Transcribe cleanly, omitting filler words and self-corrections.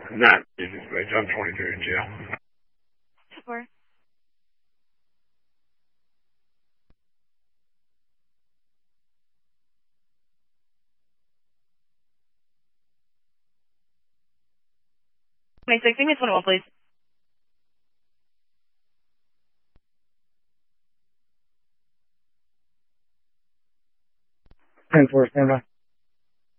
Not, I'm 22 in jail. 4. Give me 21, please. 10-4, stand by.